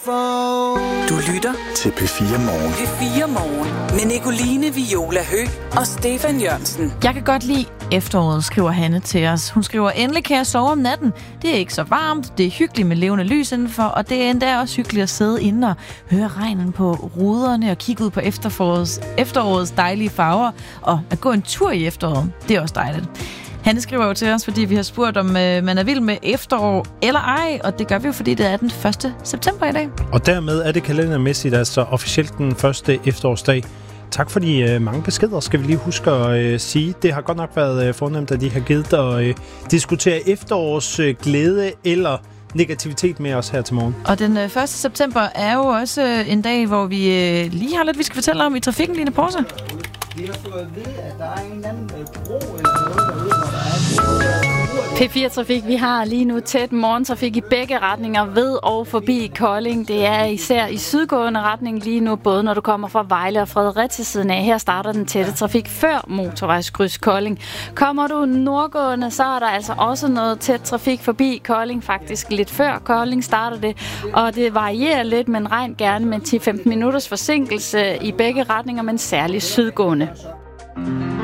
Du lytter til P4 Morgen. P4 Morgen med Nicoline Viola Høgh og Stefan Jørgensen. Jeg kan godt lide efteråret, skriver Hanne til os. Hun skriver, endelig kan jeg sove om natten. Det er ikke så varmt, det er hyggeligt med levende lys indenfor, og det er endda også hyggeligt at sidde inde og høre regnen på ruderne og kigge ud på efterårets dejlige farver, og at gå en tur i efteråret. Det er også dejligt. Hanne skriver jo til os, fordi vi har spurgt, om man er vild med efterår eller ej, og det gør vi jo, fordi det er den 1. september i dag. Og dermed er det kalendermæssigt altså officielt den første efterårsdag. Tak for de mange beskeder, skal vi lige huske at sige. Det har godt nok været fornemt, at de har givet at diskutere efterårs glæde eller negativitet med os her til morgen. Og den 1. september er jo også en dag, hvor vi lige har lidt, vi skal fortælle om i trafikken, Line Porse. Vi har fået at vide, at der er en eller anden bro eller noget derude, hvor der er P4-trafik. Vi har lige nu tæt morgentrafik i begge retninger ved og forbi Kolding. Det er især i sydgående retning lige nu, både når du kommer fra Vejle og Fredericia siden af. Her starter den tætte trafik før motorvejskryds Kolding. Kommer du nordgående, så er der altså også noget tæt trafik forbi Kolding, faktisk lidt før Kolding starter det. Og det varierer lidt, men regn gerne med 10-15 minutters forsinkelse i begge retninger, men særligt sydgående.